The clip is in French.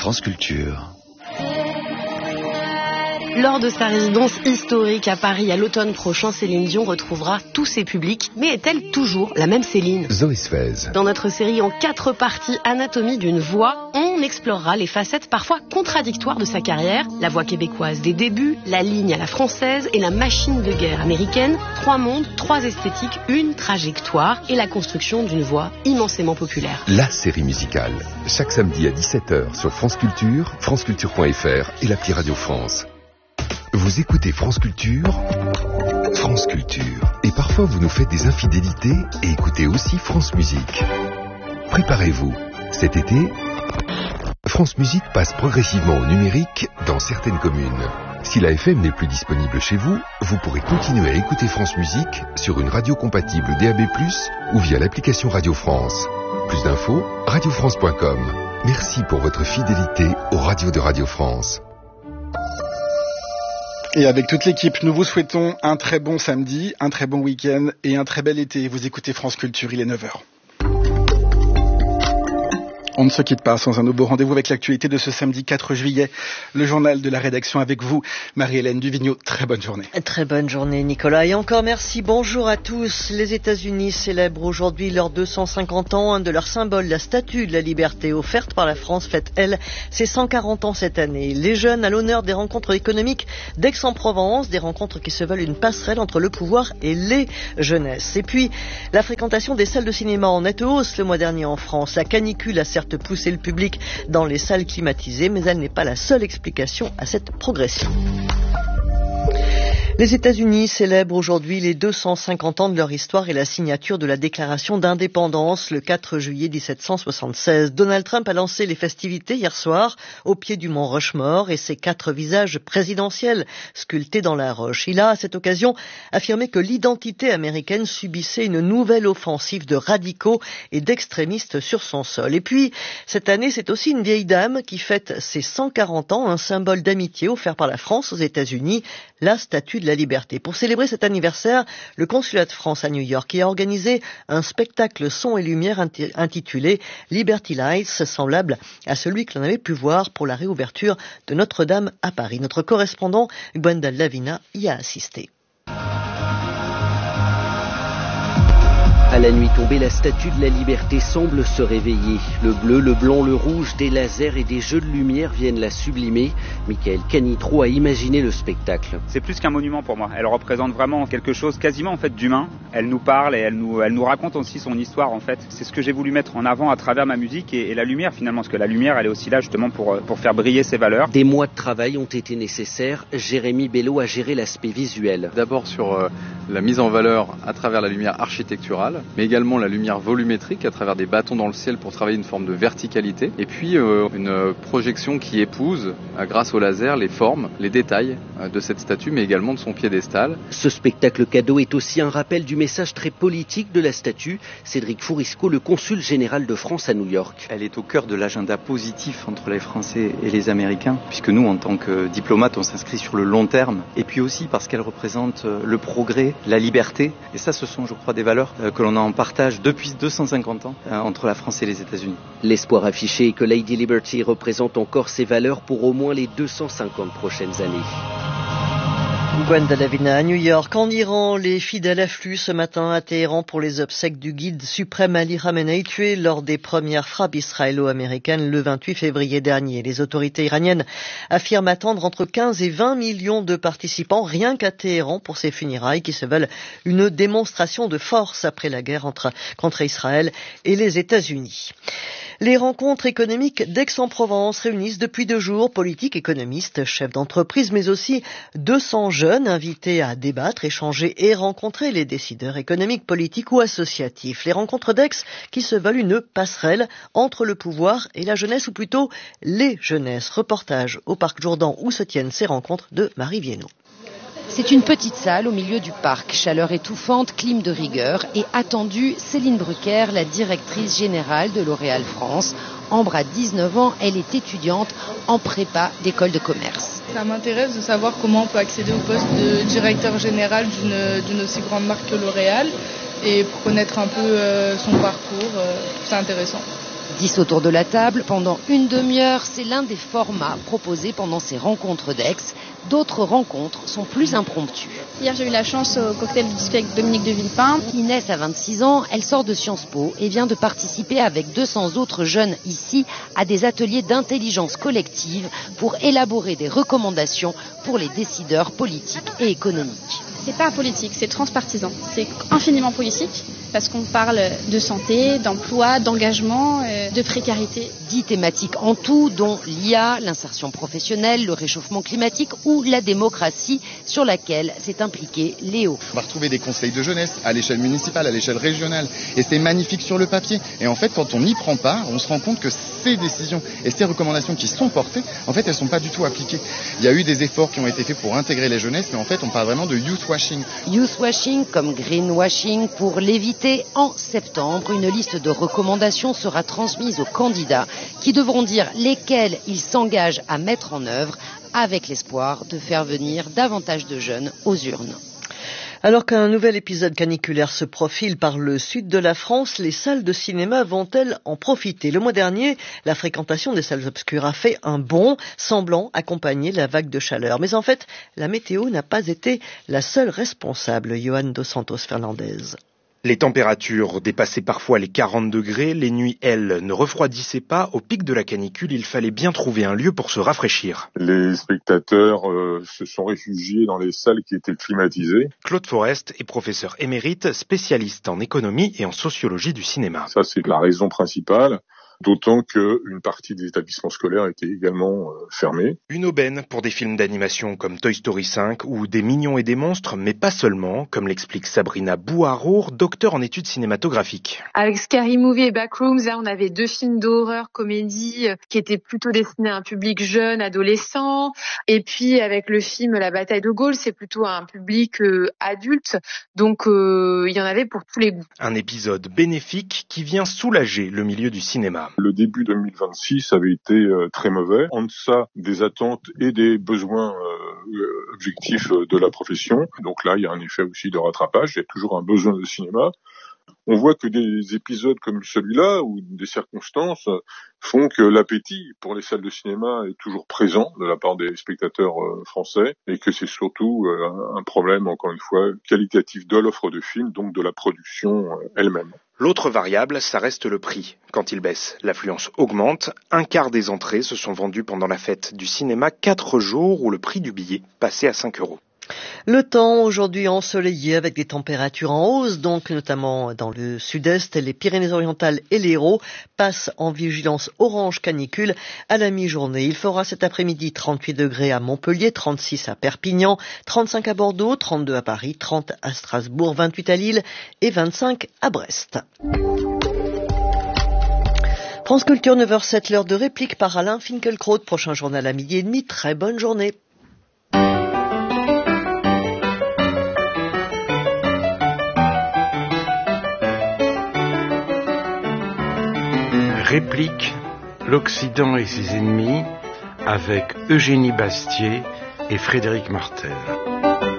France Culture. Lors de sa résidence historique à Paris à l'automne prochain, Céline Dion retrouvera tous ses publics. Mais est-elle toujours la même Céline ? Zoé Sfez. Dans notre série en 4 parties, Anatomie d'une voix, on explorera les facettes parfois contradictoires de sa carrière. La voix québécoise des débuts, la ligne à la française et la machine de guerre américaine. 3 mondes, 3 esthétiques, une trajectoire et la construction d'une voix immensément populaire. La série musicale. Chaque samedi à 17h sur France Culture, franceculture.fr et l'appli Radio France. Vous écoutez France Culture, France Culture. Et parfois vous nous faites des infidélités et écoutez aussi France Musique. Préparez-vous. Cet été, France Musique passe progressivement au numérique dans certaines communes. Si la FM n'est plus disponible chez vous, vous pourrez continuer à écouter France Musique sur une radio compatible DAB+, ou via l'application Radio France. Plus d'infos, radiofrance.com. Merci pour votre fidélité aux radios de Radio France. Et avec toute l'équipe, nous vous souhaitons un très bon samedi, un très bon week-end et un très bel été. Vous écoutez France Culture, il est 9h. On ne se quitte pas sans un nouveau rendez-vous avec l'actualité de ce samedi 4 juillet. Le journal de la rédaction avec vous, Marie-Hélène Duvigneau. Très bonne journée. Très bonne journée, Nicolas. Et encore merci. Bonjour à tous. Les États-Unis célèbrent aujourd'hui leurs 250 ans. Un de leurs symboles, la statue de la liberté offerte par la France, fête, elle, ses 140 ans cette année. Les jeunes à l'honneur des rencontres économiques d'Aix-en-Provence, des rencontres qui se veulent une passerelle entre le pouvoir et les jeunesses. Et puis, la fréquentation des salles de cinéma en nette hausse le mois dernier en France. La canicule a certes pousser le public dans les salles climatisées, mais elle n'est pas la seule explication à cette progression. Les États-Unis célèbrent aujourd'hui les 250 ans de leur histoire et la signature de la déclaration d'indépendance le 4 juillet 1776. Donald Trump a lancé les festivités hier soir au pied du mont Rushmore et ses 4 visages présidentiels sculptés dans la roche. Il a, à cette occasion, affirmé que l'identité américaine subissait une nouvelle offensive de radicaux et d'extrémistes sur son sol. Et puis, cette année, c'est aussi une vieille dame qui fête ses 140 ans, un symbole d'amitié offert par la France aux États-Unis, la statue de la liberté. Pour célébrer cet anniversaire, le consulat de France à New York a organisé un spectacle son et lumière intitulé Liberty Lights, semblable à celui que l'on avait pu voir pour la réouverture de Notre-Dame à Paris. Notre correspondant Gwendal Lavina y a assisté. À la nuit tombée, la statue de la liberté semble se réveiller. Le bleu, le blanc, le rouge, des lasers et des jeux de lumière viennent la sublimer. Michael Canitro a imaginé le spectacle. C'est plus qu'un monument pour moi. Elle représente vraiment quelque chose quasiment en fait d'humain. Elle nous parle et elle nous raconte aussi son histoire en fait. C'est ce que j'ai voulu mettre en avant à travers ma musique et la lumière finalement, parce que la lumière elle est aussi là justement pour faire briller ses valeurs. Des mois de travail ont été nécessaires. Jérémy Bello a géré l'aspect visuel. D'abord sur la mise en valeur à travers la lumière architecturale, mais également la lumière volumétrique à travers des bâtons dans le ciel pour travailler une forme de verticalité, et puis une projection qui épouse, grâce au laser, les formes, les détails de cette statue, mais également de son piédestal. Ce spectacle cadeau est aussi un rappel du message très politique de la statue. Cédric Fourisco, le consul général de France à New York. Elle est au cœur de l'agenda positif entre les Français et les Américains, puisque nous, en tant que diplomates, on s'inscrit sur le long terme, et puis aussi parce qu'elle représente le progrès, la liberté, et ça, ce sont, je crois, des valeurs que l'on a en partage depuis 250 ans entre la France et les États-Unis. L'espoir affiché est que Lady Liberty représente encore ses valeurs pour au moins les 250 prochaines années. Gwendal Lavina à New York. En Iran, les fidèles affluent ce matin à Téhéran pour les obsèques du guide suprême Ali Khamenei, tué lors des premières frappes israélo-américaines le 28 février dernier. Les autorités iraniennes affirment attendre entre 15 et 20 millions de participants rien qu'à Téhéran pour ces funérailles qui se veulent une démonstration de force après la guerre contre Israël et les États-Unis. Les rencontres économiques d'Aix-en-Provence réunissent depuis 2 jours politiques, économistes, chefs d'entreprise, mais aussi 200 jeunes invités à débattre, échanger et rencontrer les décideurs économiques, politiques ou associatifs. Les rencontres d'Aix qui se veulent une passerelle entre le pouvoir et la jeunesse, ou plutôt les jeunesses. Reportage au Parc Jourdan où se tiennent ces rencontres de Marie Viennot. C'est une petite salle au milieu du parc, chaleur étouffante, clim de rigueur et attendue, Céline Brucker, la directrice générale de L'Oréal France. Ambre a 19 ans, elle est étudiante en prépa d'école de commerce. Ça m'intéresse de savoir comment on peut accéder au poste de directeur général d'une aussi grande marque que L'Oréal et pour connaître un peu son parcours, c'est intéressant. 10 autour de la table, pendant une demi-heure, c'est l'un des formats proposés pendant ces rencontres d'Aix. D'autres rencontres sont plus impromptues. Hier, j'ai eu la chance au cocktail du disque avec Dominique de Villepin. Inès a 26 ans, elle sort de Sciences Po et vient de participer avec 200 autres jeunes ici à des ateliers d'intelligence collective pour élaborer des recommandations pour les décideurs politiques et économiques. C'est pas politique, c'est transpartisan. C'est infiniment politique parce qu'on parle de santé, d'emploi, d'engagement, de précarité. 10 thématiques en tout, dont l'IA, l'insertion professionnelle, le réchauffement climatique ou la démocratie, sur laquelle s'est impliqué Léo. On va retrouver des conseils de jeunesse à l'échelle municipale, à l'échelle régionale. Et c'est magnifique sur le papier. Et en fait, quand on y prend part, on se rend compte que ces décisions et ces recommandations qui sont portées, en fait, elles ne sont pas du tout appliquées. Il y a eu des efforts qui ont été faits pour intégrer les jeunesses, mais en fait, on parle vraiment de youth washing. Youth washing comme greenwashing pour l'éviter. En septembre, une liste de recommandations sera transmise aux candidats qui devront dire lesquelles ils s'engagent à mettre en œuvre avec l'espoir de faire venir davantage de jeunes aux urnes. Alors qu'un nouvel épisode caniculaire se profile par le sud de la France, les salles de cinéma vont-elles en profiter ? Le mois dernier, la fréquentation des salles obscures a fait un bond, semblant accompagner la vague de chaleur. Mais en fait, la météo n'a pas été la seule responsable, Johan Dos Santos Fernandez. Les températures dépassaient parfois les 40 degrés, les nuits, elles, ne refroidissaient pas. Au pic de la canicule, il fallait bien trouver un lieu pour se rafraîchir. Les spectateurs se sont réfugiés dans les salles qui étaient climatisées. Claude Forest est professeur émérite, spécialiste en économie et en sociologie du cinéma. Ça, c'est la raison principale. D'autant qu'une partie des établissements scolaires était également fermée. Une aubaine pour des films d'animation comme Toy Story 5 ou Des Mignons et des Monstres, mais pas seulement, comme l'explique Sabrina Bouharour, docteur en études cinématographiques. Avec Scary Movie et Backrooms, là, on avait 2 films d'horreur, comédie, qui étaient plutôt destinés à un public jeune, adolescent. Et puis, avec le film La Bataille de Gaulle, c'est plutôt un public adulte. Donc, il y en avait pour tous les goûts. Un épisode bénéfique qui vient soulager le milieu du cinéma. Le début 2026 avait été très mauvais, en deçà des attentes et des besoins objectifs de la profession. Donc là, il y a un effet aussi de rattrapage, il y a toujours un besoin de cinéma. On voit que des épisodes comme celui-là, ou des circonstances, font que l'appétit pour les salles de cinéma est toujours présent de la part des spectateurs français, et que c'est surtout un problème, encore une fois, qualitatif de l'offre de films, donc de la production elle-même. L'autre variable, ça reste le prix. Quand il baisse, l'affluence augmente. 1/4 des entrées se sont vendues pendant la fête du cinéma, 4 jours où le prix du billet passait à 5 €. Le temps aujourd'hui ensoleillé avec des températures en hausse, donc notamment dans le sud-est, les Pyrénées-Orientales et l'Hérault passent en vigilance orange canicule à la mi-journée. Il fera cet après-midi 38 degrés à Montpellier, 36 à Perpignan, 35 à Bordeaux, 32 à Paris, 30 à Strasbourg, 28 à Lille et 25 à Brest. France Culture 9h07, l'heure de réplique par Alain Finkielkraut. Prochain journal à 12h30. Très bonne journée. Réplique, l'Occident et ses ennemis, avec Eugénie Bastier et Frédéric Martel.